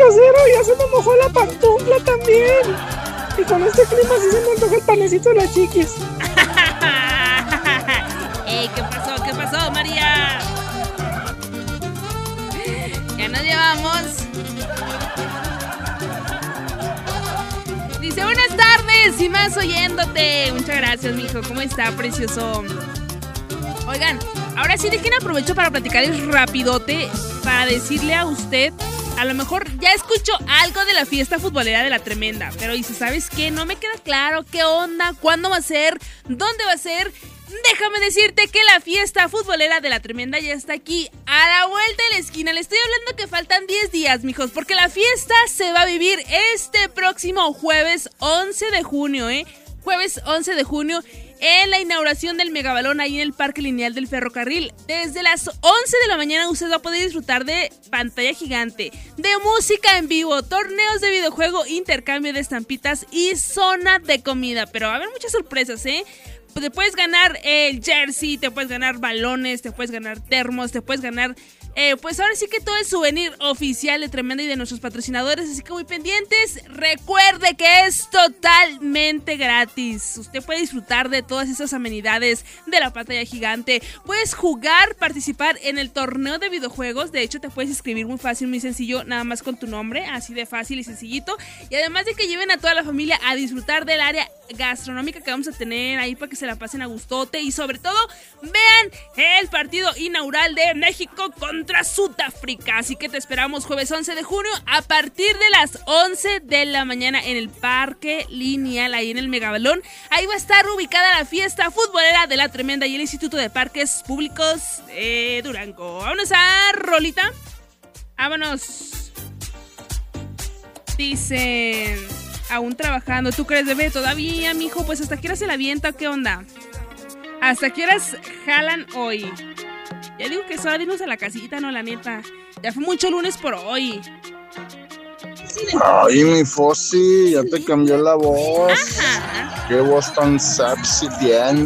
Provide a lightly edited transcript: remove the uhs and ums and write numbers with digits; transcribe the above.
grosero, ya se me mojó la pantufla también. Y con este clima sí se me antoja el panecito de las chiquis. ¡Ey! ¿Qué pasó? ¿Qué pasó, María? Ya nos llevamos. Dice, buenas tardes y más oyéndote. Muchas gracias, mijo. ¿Cómo está, precioso? Oigan, ahora sí dejen aprovecho para platicarles rapidote, para decirle a usted, a lo mejor ya escuchó algo de la fiesta futbolera de La Tremenda, pero dice, ¿sabes qué? No me queda claro qué onda, cuándo va a ser, dónde va a ser. Déjame decirte que la fiesta futbolera de La Tremenda ya está aquí, a la vuelta de la esquina. Le estoy hablando que faltan 10 días, mijos, porque la fiesta se va a vivir este próximo jueves 11 de junio, Jueves 11 de junio, en la inauguración del Megabalón ahí en el Parque Lineal del Ferrocarril. Desde las 11 de la mañana usted va a poder disfrutar de pantalla gigante, de música en vivo, torneos de videojuego, intercambio de estampitas y zona de comida. Pero va a haber muchas sorpresas, Te puedes ganar el jersey, te puedes ganar balones, te puedes ganar termos, te puedes ganar... pues ahora sí que todo es souvenir oficial de Tremenda y de nuestros patrocinadores, así que muy pendientes. Recuerde que es totalmente gratis. Usted puede disfrutar de todas esas amenidades de la pantalla gigante. Puedes jugar, participar en el torneo de videojuegos. De hecho, te puedes inscribir muy fácil, muy sencillo, nada más con tu nombre, así de fácil y sencillito. Y además de que lleven a toda la familia a disfrutar del área gastronómica que vamos a tener ahí para que se la pasen a gustote. Y sobre todo, vean el partido inaugural de México contra Sudáfrica. Así que te esperamos jueves 11 de junio a partir de las 11 de la mañana en el Parque Lineal, ahí en el Megabalón. Ahí va a estar ubicada la fiesta futbolera de La Tremenda y el Instituto de Parques Públicos de Durango. Vámonos a rolita. Vámonos. Dicen, aún trabajando. ¿Tú crees, bebé? Todavía, mijo. Pues hasta qué hora se la avienta, ¿qué onda? ¿Hasta qué horas jalan hoy? Ya digo que solo dinos a la casita, no, la neta. Ya fue mucho lunes por hoy. Ay, mi Fossi, ya te cambió la voz. Ajá. Qué voz tan sexy tienes.